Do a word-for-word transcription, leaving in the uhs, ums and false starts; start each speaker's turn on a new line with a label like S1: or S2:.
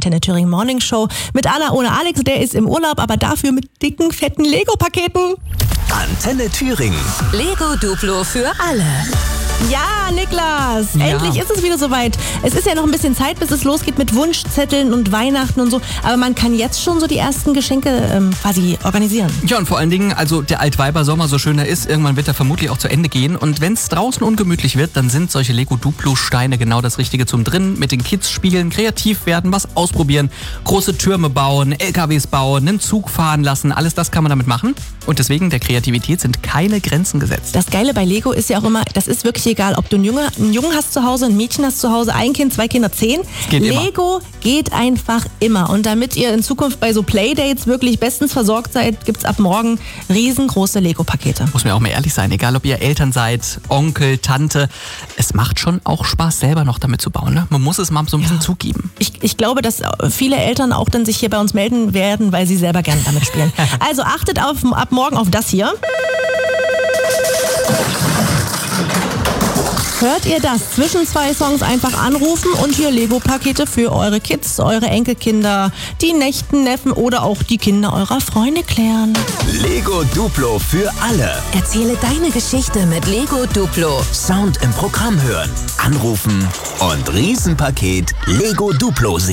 S1: Antenne Thüringen Morning Show mit Anna ohne Alex. Der ist im Urlaub, aber dafür mit dicken, fetten Lego-Paketen.
S2: Antenne Thüringen.
S3: Lego Duplo für alle.
S1: Ja, Niklas,
S4: Ja.
S1: endlich ist es wieder soweit. Es ist ja noch ein bisschen Zeit, bis es losgeht mit Wunschzetteln und Weihnachten und so. Aber man kann jetzt schon so die ersten Geschenke ähm, quasi organisieren.
S4: Ja, und vor allen Dingen, also der Altweiber-Sommer, so schön er ist, irgendwann wird er vermutlich auch zu Ende gehen. Und wenn es draußen ungemütlich wird, dann sind solche Lego-Duplo-Steine genau das Richtige zum drin. Mit den Kids spielen, kreativ werden, was ausprobieren, große Türme bauen, L K Ws bauen, einen Zug fahren lassen. Alles das kann man damit machen. Und deswegen, der Kreativität sind keine Grenzen gesetzt.
S1: Das Geile bei Lego ist ja auch immer, das ist wirklich egal, ob du einen Junge, einen Jungen hast zu Hause, ein Mädchen hast zu Hause, ein Kind, zwei Kinder, zehn.
S4: Geht
S1: Lego geht einfach immer. Und damit ihr in Zukunft bei so Playdates wirklich bestens versorgt seid, gibt's ab morgen riesengroße Lego-Pakete.
S4: Muss mir auch mal ehrlich sein, egal ob ihr Eltern seid, Onkel, Tante, es macht schon auch Spaß, selber noch damit zu bauen. Ne? Man muss es mal so ein bisschen zugeben.
S1: Ich, ich glaube, dass viele Eltern auch dann sich hier bei uns melden werden, weil sie selber gerne damit spielen. Also achtet auf, ab morgen auf das hier. Hört ihr das? Zwischen zwei Songs einfach anrufen und hier Lego-Pakete für eure Kids, eure Enkelkinder, die Nächten, Neffen oder auch die Kinder eurer Freunde klären.
S2: Lego Duplo für alle.
S3: Erzähle deine Geschichte mit Lego Duplo.
S2: Sound im Programm hören, anrufen und Riesenpaket Lego Duplo sehen.